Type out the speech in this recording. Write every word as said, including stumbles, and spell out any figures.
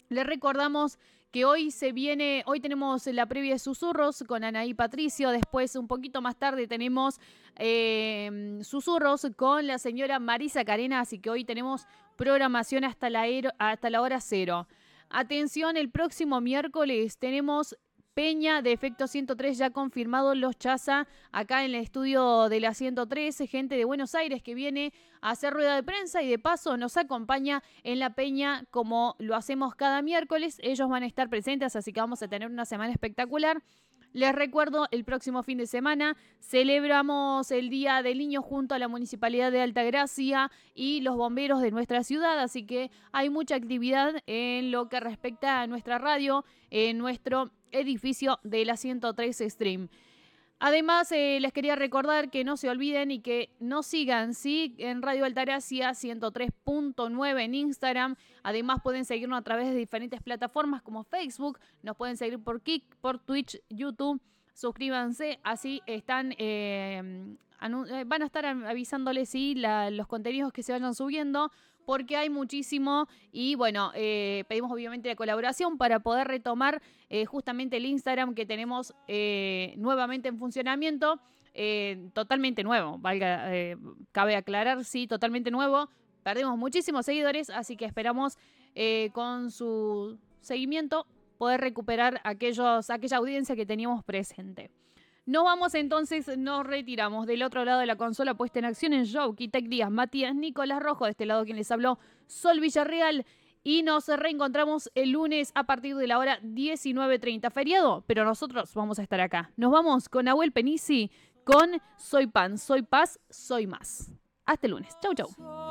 Les recordamos que hoy se viene, hoy tenemos la previa de Susurros con Anaí Patricio, después un poquito más tarde tenemos eh, Susurros con la señora Marisa Carena, así que hoy tenemos programación hasta la, hasta la hora cero. Atención, el próximo miércoles tenemos Peña de Efecto ciento tres, ya confirmado los Chaza, acá en el estudio de la ciento tres, gente de Buenos Aires que viene a hacer rueda de prensa y de paso nos acompaña en la Peña como lo hacemos cada miércoles. Ellos van a estar presentes, así que vamos a tener una semana espectacular. Les recuerdo, el próximo fin de semana celebramos el Día del Niño junto a la Municipalidad de Altagracia y los bomberos de nuestra ciudad, así que hay mucha actividad en lo que respecta a nuestra radio, en nuestro edificio de la ciento tres Stream. Además, eh, les quería recordar que no se olviden y que nos sigan, ¿sí? En Radio Altagracia ciento tres punto nueve en Instagram. Además, pueden seguirnos a través de diferentes plataformas como Facebook. Nos pueden seguir por Kik, por Twitch, YouTube. Suscríbanse, así están, eh, anu- van a estar avisándoles, ¿sí? La, los contenidos que se vayan subiendo, porque hay muchísimo y bueno, eh, pedimos obviamente la colaboración para poder retomar eh, justamente el Instagram que tenemos eh, nuevamente en funcionamiento, eh, totalmente nuevo, valga, eh, cabe aclarar, sí, totalmente nuevo. Perdimos muchísimos seguidores, así que esperamos eh, con su seguimiento poder recuperar aquellos, aquella audiencia que teníamos presente. Nos vamos entonces, nos retiramos. Del otro lado de la consola puesta en acción en Show, Tech Díaz, Matías, Nicolás Rojo, de este lado quien les habló, Sol Villarreal. Y nos reencontramos el lunes a partir de la hora diecinueve treinta. Feriado, pero nosotros vamos a estar acá. Nos vamos con Nahuel Penisi, con Soy Pan, Soy Paz, Soy Más. Hasta el lunes. Chau, chau.